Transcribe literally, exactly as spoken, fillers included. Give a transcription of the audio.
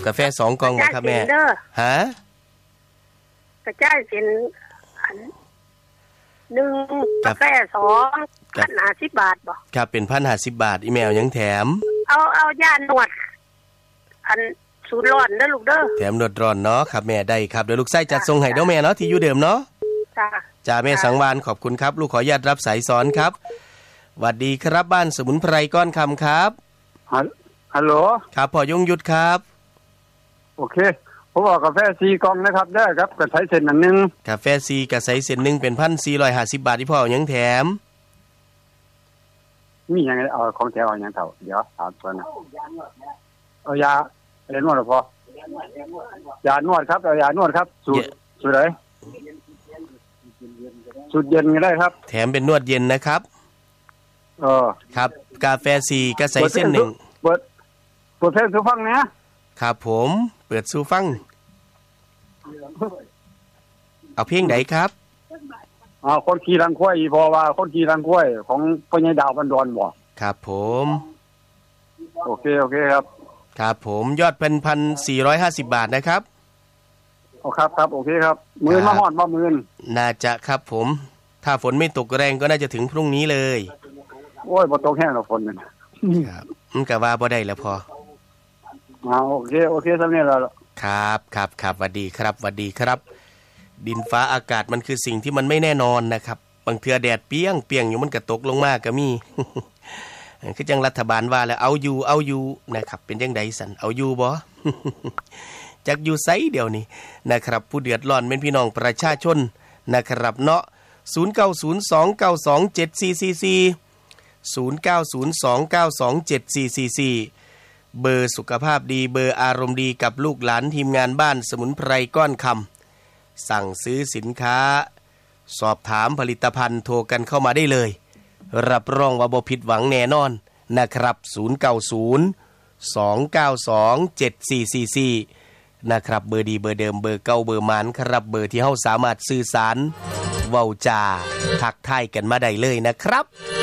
กาแฟสองกล่องบ่ครับแม่ฮะกระจายเป็นอันหนึ่งกาแฟสองพันห้าสิบบาทบ่ครับเป็นพันห้าสิบบาทอีเมลยังแถมเอาเอาย่านวดอันสูตรร้อนเด้อลูกเด้อแถมนวดร้อนเนาะครับแม่ได้ครับเดี๋ยวลูกไส้จัดส่งให้เด้อแม่เนาะที่อยู่เดิมเนาะจ้าจ้าแม่สังวานขอบคุณครับลูกขออนุญาตรับสายซ้อนครับสวัสดีครับบ้านสมุนไพรก้อนคำครับฮัลโหลครับพ่อยงยุทธครับโอเคผมบอกกาแฟสี่กล่องนะครับได้ครับกระไทเส้นอันนึงกาแฟสี่กระไทเส้นนึงเป็น หนึ่งพันสี่ร้อยห้าสิบ บาทที่พ่อยังแถมมียังไงเอาของแถมเอายังเท่าเดี๋ยวถามก่อนนะเอายาเรียนนวดหรือพอยานวดครับเอายานวดครับสูตรสูตรไหนสูตรเย็นก็ได้ครับแถมเป็นนวดเย็นนะครับเออครับกาแฟสี่กระไทเส้นหนึ่งเปิดเปิดเพลงสู่ฟังนะครับผมเปิดสู่ฟังเอาเพลงไหนครับอ่าคนขี่รังควายพอว่าคนขี่รังควายของพ่อใหญ่ดาวบันดอนบ่ครับผมโอเคโอเคครับครับผมยอดเป็น หนึ่งพันสี่ร้อยห้าสิบ บาทนะครับโอ้ครับครับโอเคครับมื้อมาฮอดบ่มื้อน่าจะครับผมถ้าฝนไม่ตกแรงก็น่าจะถึงพรุ่งนี้เลยโอ้ยบ่ตกแห้งหรอกฝนนั่นครับมันก็ว่าบ่ได้แล้วพออ่าโอเคโอเคซั่นนี่ล่ะครับครับครับสวัสดีครับสวัสดีครับดินฟ้าอากาศมันคือสิ่งที่มันไม่แน่นอนนะครับบางเทื่อแดดเปรี้ยงเปรี้ยงอยู่มันก็ตกลงมาก็มี คือจังรัฐบาลว่าแล้วเอาอยู่เอาอยู่นะครับเป็นจังได๋สั่นเอาอยู่บ่ จักอยู่ไสเดี๋ยวนี้นะครับผู้เดือดร้อนเป็นพี่น้องประชาชนนะครับเนาะศูนย์ เก้า ศูนย์ สอง เก้า สอง เจ็ด สี่ สี่ สี่ ศูนย์ เก้า ศูนย์ สอง เก้า สอง เจ็ด สี่ สี่ สี่เบอร์สุขภาพดีเบอร์อารมณ์ดีกับลูกหลานทีมงานบ้านสมุนไพรก้อนคำสั่งซื้อสินค้าสอบถามผลิตภัณฑ์โทรกันเข้ามาได้เลยรับรองว่าบ่ผิดหวังแน่นอนนะครับศูนย์ เก้า ศูนย์ สอง เก้า สอง เจ็ด สี่ สี่ สี่นะครับเบอร์ดีเบอร์เดิมเบอร์เก่าเบอร์หมานครับเบอร์ที่เฮาสามารถสื่อสารเว้าจาทักทายกันมาได้เลยนะครับ